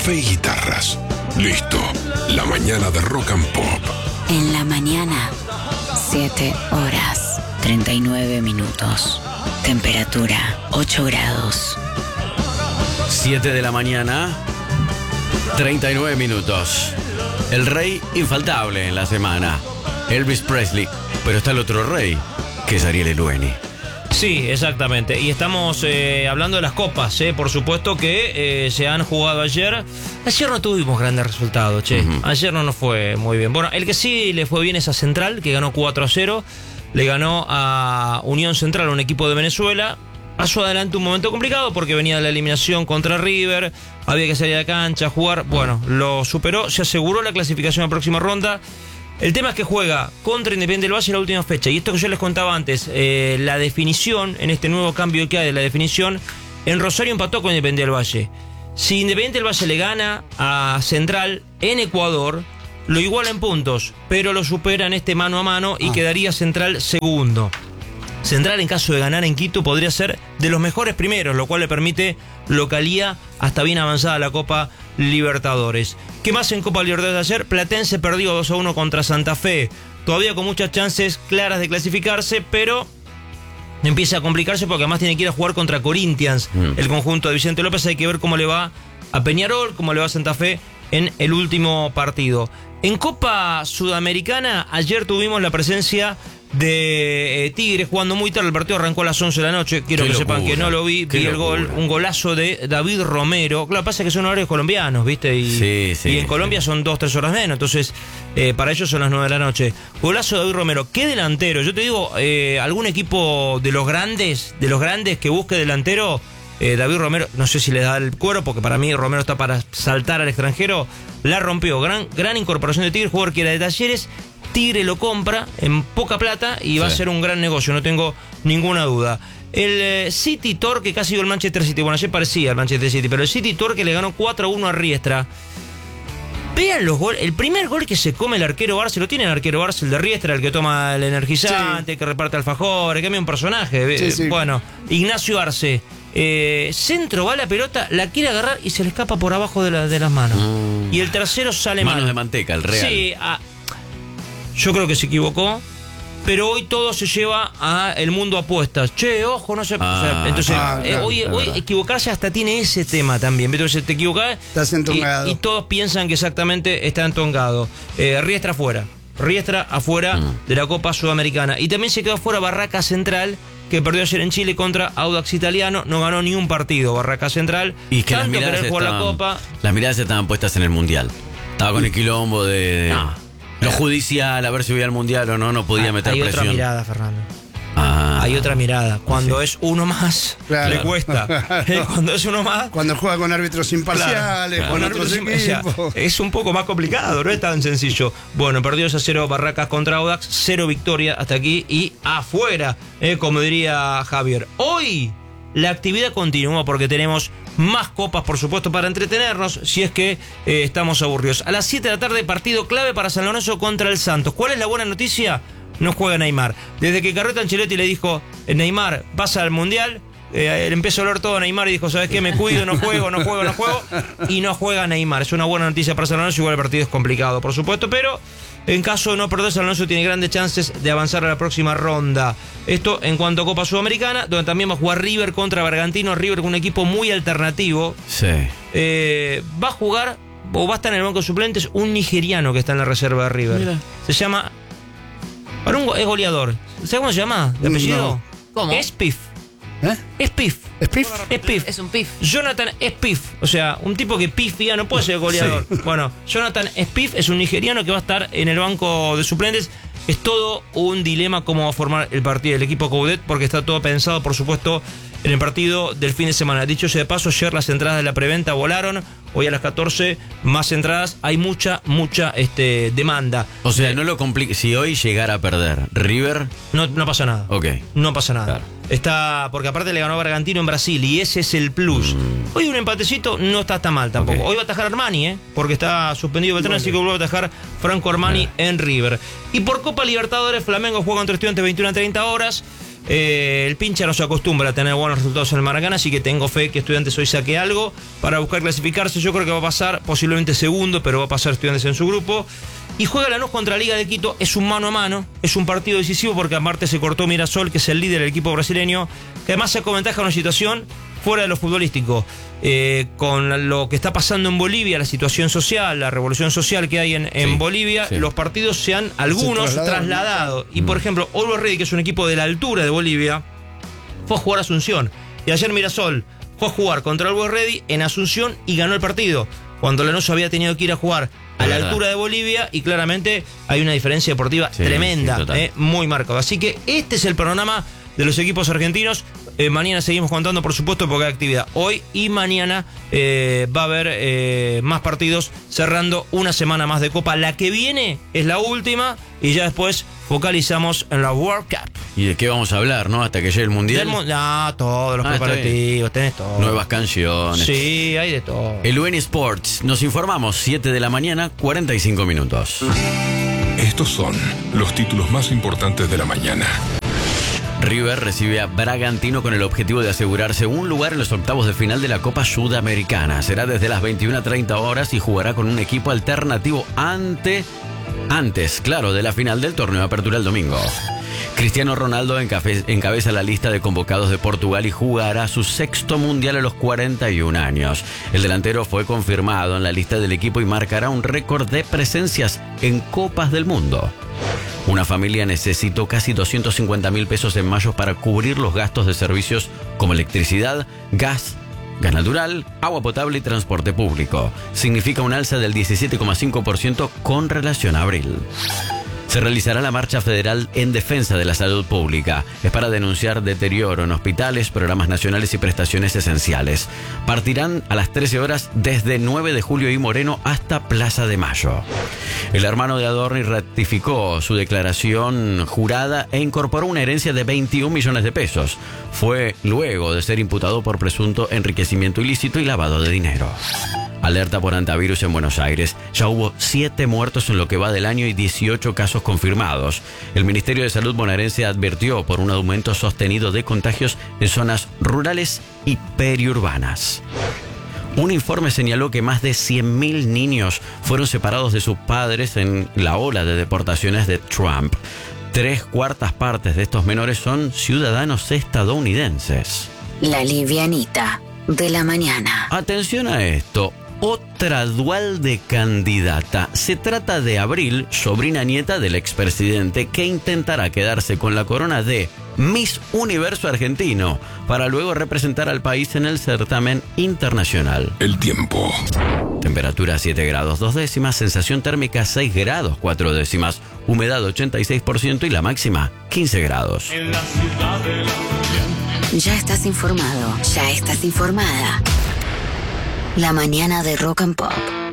café y guitarras. Listo, la mañana de Rock and Pop. En la mañana, 7 horas, 39 minutos. Temperatura, 8 grados. 7 de la mañana, 39 minutos. El rey infaltable en la semana, Elvis Presley. Pero está el otro rey, que es Ariel Elueni. Sí, exactamente. Y estamos hablando de las copas, por supuesto que se han jugado ayer. Ayer no tuvimos grandes resultados, che. Ayer no nos fue muy bien. Bueno, el que sí le fue bien es a Central, que ganó 4-0. Le ganó a Unión Central, un equipo de Venezuela. Pasó adelante un momento complicado porque venía de la eliminación contra River. Había que salir a la cancha, jugar. Bueno, lo superó, se aseguró la clasificación a la próxima ronda. El tema es que juega contra Independiente del Valle la última fecha. Y esto que yo les contaba antes, la definición, en este nuevo cambio que hay de la definición, en Rosario empató con Independiente del Valle. Si Independiente del Valle le gana a Central en Ecuador, lo iguala en puntos, pero lo supera en este mano a mano y quedaría Central segundo. Central, en caso de ganar en Quito, podría ser de los mejores primeros, lo cual le permite localía hasta bien avanzada la Copa Libertadores. ¿Qué más en Copa Libertadores de ayer? Platense perdió 2-1 contra Santa Fe. Todavía con muchas chances claras de clasificarse, pero empieza a complicarse porque además tiene que ir a jugar contra Corinthians. El conjunto de Vicente López. Hay que ver cómo le va a Peñarol, cómo le va a Santa Fe en el último partido. En Copa Sudamericana, ayer tuvimos la presencia de Tigre jugando muy tarde. El partido arrancó a las 11 de la noche. Quiero que sepan que no lo vi. Vi el gol, un golazo de David Romero. Claro, pasa que son horarios colombianos, ¿viste? Y en Colombia son 2-3 horas menos. Entonces, para ellos son las 9 de la noche. Golazo de David Romero. ¿Qué delantero? Yo te digo, algún equipo de los grandes que busque delantero, David Romero, no sé si le da el cuero, porque para mí Romero está para saltar al extranjero. La rompió. Gran incorporación de Tigre, jugador que era de Talleres. Tigre lo compra en poca plata y va a ser un gran negocio, no tengo ninguna duda. El City Torque, que casi sido el Manchester City, bueno, ayer parecía el Manchester City, pero el City Torque le ganó 4-1 a Riestra. Vean los goles. El primer gol que se come el arquero Barce, lo tiene el arquero Barce, el de Riestra, el que toma el energizante, que reparte alfajores, que cambia un personaje. Bueno, Ignacio Arce. Centro, va la pelota, la quiere agarrar y se le escapa por abajo de las manos. Y el tercero sale mal. Manos de manteca, el Real. Sí, yo creo que se equivocó, pero hoy todo se lleva a el mundo apuestas. Che, ojo, no sé. Entonces, hoy equivocarse hasta tiene ese tema también. Entonces te equivocás y todos piensan que exactamente está entongado. Riestra afuera. Riestra afuera de la Copa Sudamericana. Y también se quedó afuera Barraca Central, que perdió ayer en Chile contra Audax Italiano. No ganó ni un partido Barraca Central. Y que las miradas estaban puestas en el Mundial. Estaba con el quilombo de... Lo judicial, a ver si voy al Mundial o no podía meter presión. Hay otra mirada, Fernando. Hay otra mirada. Cuando es uno más, le cuesta. Cuando es uno más... Cuando juega con árbitros imparciales, con otros equipos. Es un poco más complicado, no es tan sencillo. Bueno, perdió 0 Barracas contra Audax, 0 victoria hasta aquí y afuera, como diría Javier. Hoy la actividad continúa porque tenemos más copas, por supuesto, para entretenernos si es que estamos aburridos. A las 7 de la tarde, partido clave para San Lorenzo contra el Santos. ¿Cuál es la buena noticia? No juega Neymar. Desde que Carreta Ancelotti le dijo, Neymar, pasa al Mundial, le empezó a hablar todo a Neymar y dijo, ¿sabes qué? Me cuido, no juego. Y no juega Neymar. Es una buena noticia para San Lorenzo. Igual el partido es complicado, por supuesto, pero en caso de no perder, San Lorenzo tiene grandes chances de avanzar a la próxima ronda. Esto en cuanto a Copa Sudamericana, donde también va a jugar River contra Bragantino. River con un equipo muy alternativo. Sí. Va a jugar, o va a estar en el banco de suplentes, un nigeriano que está en la reserva de River. Mira. Se llama... es goleador. ¿Sabes cómo se llama? ¿De apellido? No. ¿Cómo? Espif. Espif. ¿Espif? Es un pif. Jonathan Espif. O sea, un tipo que pifia, no puede ser goleador. Sí. Bueno, Jonathan Espif es un nigeriano que va a estar en el banco de suplentes. Es todo un dilema cómo va a formar el partido del equipo Coudet, porque está todo pensado, por supuesto, en el partido del fin de semana. Dicho sea de paso, ayer las entradas de la preventa volaron. Hoy a las 14, más entradas. Hay mucha demanda. O sea, no lo complique. Si hoy llegara a perder River... No pasa nada. Ok. No pasa nada. Claro. Está, porque aparte le ganó a Bragantino en Brasil y ese es el plus. Hoy un empatecito no está tan mal tampoco. Okay. Hoy va a atajar Armani, porque está suspendido Beltrán, así que vuelve a atajar Franco Armani en River. Y por Copa Libertadores, Flamengo juega contra Estudiantes 21 a 30 horas. El pincha no se acostumbra a tener buenos resultados en el Maracaná, así que tengo fe que Estudiantes hoy saque algo para buscar clasificarse. Yo creo que va a pasar posiblemente segundo, pero va a pasar Estudiantes en su grupo. Y juega Lanús contra Liga de Quito. Es un mano a mano, es un partido decisivo porque aparte se cortó Mirasol, que es el líder del equipo brasileño, que además sacó ventaja en una situación fuera de lo futbolístico. Con lo que está pasando en Bolivia, la situación social, la revolución social que hay en Bolivia, los partidos se han, algunos, trasladado. Y por ejemplo, Always Ready, que es un equipo de la altura de Bolivia, fue a jugar a Asunción. Y ayer Mirasol fue a jugar contra Always Ready en Asunción y ganó el partido, cuando Lanús había tenido que ir a jugar a la altura de Bolivia, y claramente hay una diferencia deportiva tremenda, muy marcada. Así que este es el panorama de los equipos argentinos. Mañana seguimos contando, por supuesto, porque hay actividad hoy y mañana. Va a haber más partidos cerrando una semana más de Copa. La que viene es la última y ya después focalizamos en la World Cup. ¿Y de qué vamos a hablar, no? Hasta que llegue el Mundial. Todos los preparativos, tenés todo. Nuevas canciones. Sí, hay de todo. El UN Sports, nos informamos, 7 de la mañana, 45 minutos. Estos son los títulos más importantes de la mañana. River recibe a Bragantino con el objetivo de asegurarse un lugar en los octavos de final de la Copa Sudamericana. Será desde las 21:30 horas y jugará con un equipo alternativo antes, de la final del torneo de apertura el domingo. Cristiano Ronaldo encabeza la lista de convocados de Portugal y jugará su 6º mundial a los 41 años. El delantero fue confirmado en la lista del equipo y marcará un récord de presencias en Copas del Mundo. Una familia necesitó casi 250.000 pesos en mayo para cubrir los gastos de servicios como electricidad, gas natural, agua potable y transporte público. Significa un alza del 17,5% con relación a abril. Se realizará la marcha federal en defensa de la salud pública. Es para denunciar deterioro en hospitales, programas nacionales y prestaciones esenciales. Partirán a las 13 horas desde 9 de Julio y Moreno hasta Plaza de Mayo. El hermano de Adorni ratificó su declaración jurada e incorporó una herencia de 21 millones de pesos. Fue luego de ser imputado por presunto enriquecimiento ilícito y lavado de dinero. Alerta por antivirus en Buenos Aires. Ya hubo 7 muertos en lo que va del año y 18 casos confirmados. El Ministerio de Salud bonaerense advirtió por un aumento sostenido de contagios en zonas rurales y periurbanas. Un informe señaló que más de 100.000 niños fueron separados de sus padres en la ola de deportaciones de Trump. 3/4 partes de estos menores son ciudadanos estadounidenses. La livianita de la mañana. Atención a esto. Otra dual de candidata. Se trata de Abril, sobrina nieta del expresidente, que intentará quedarse con la corona de Miss Universo Argentino para luego representar al país en el certamen internacional. El tiempo. Temperatura 7 grados 2 décimas, sensación térmica 6 grados 4 décimas, humedad 86% y la máxima 15 grados. Ya estás informado, ya estás informada. La mañana de Rock and Pop.